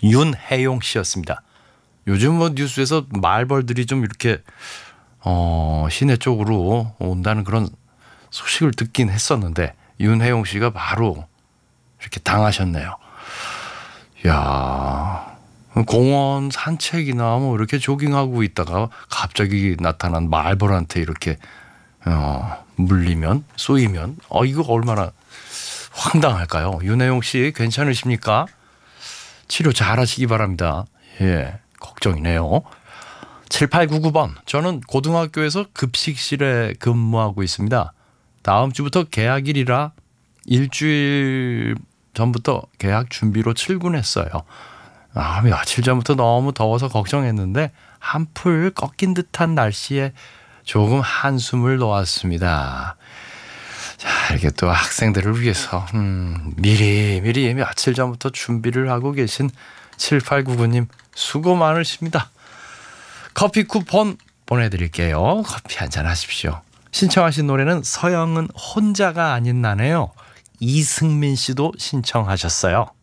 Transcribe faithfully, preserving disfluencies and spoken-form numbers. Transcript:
윤혜용 씨였습니다. 요즘 뭐 뉴스에서 말벌들이 좀 이렇게 어, 시내 쪽으로 온다는 그런 소식을 듣긴 했었는데 윤혜용 씨가 바로 이렇게 당하셨네요. 야, 공원 산책이나 뭐 이렇게 조깅하고 있다가 갑자기 나타난 말벌한테 이렇게 어, 물리면 쏘이면 어 이거 얼마나 황당할까요? 윤혜용 씨 괜찮으십니까? 치료 잘하시기 바랍니다. 예, 걱정이네요. 칠팔구구 번 저는 고등학교에서 급식실에 근무하고 있습니다. 다음 주부터 개학일이라 일주일 전부터 개학 준비로 출근했어요. 아, 며칠 전부터 너무 더워서 걱정했는데 한풀 꺾인 듯한 날씨에 조금 한숨을 놓았습니다. 자, 이렇게 또 학생들을 위해서 음, 미리 미리 며칠 전부터 준비를 하고 계신 칠팔구구 님 수고 많으십니다. 커피 쿠폰 보내드릴게요. 커피 한잔 하십시오. 신청하신 노래는 서영은 혼자가 아닌 나네요. 이승민 씨도 신청하셨어요.